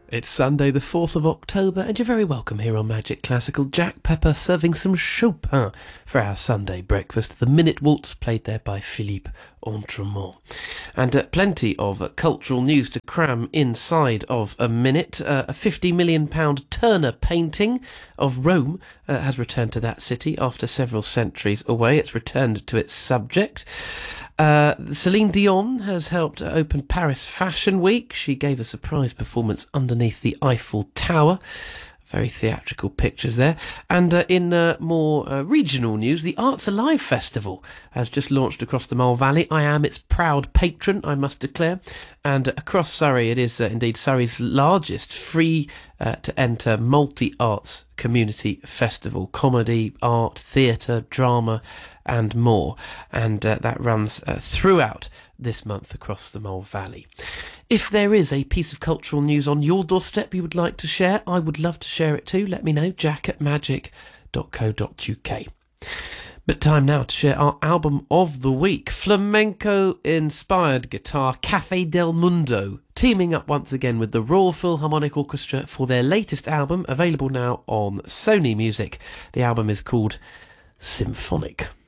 It's Sunday the 4th of October and you're very welcome here on Magic Classical. Jack Pepper serving some Chopin for our Sunday breakfast. The Minute Waltz played there by Philippe Entremont. And plenty of cultural news to cram inside of a minute. A £50 million Turner painting of Rome has returned to that city after several centuries away. It's returned to its subject. Celine Dion has helped open Paris Fashion Week. She gave a surprise performance underneath the Eiffel Tower. Very theatrical pictures there. And in more regional news, the Arts Alive Festival has just launched across the Mole Valley. I am its proud patron, I must declare. And across Surrey, it is indeed Surrey's largest free to enter multi-arts community festival. Comedy, art, theatre, drama and more. And that runs throughout this month across the Mole Valley. If there is a piece of cultural news on your doorstep you would like to share, I would love to share it too. Let me know, jack@magic.co.uk. But time now to share our album of the week. Flamenco-inspired guitar Cafe del Mundo, teaming up once again with the Royal Philharmonic Orchestra for their latest album, available now on Sony Music. The album is called Symphonic.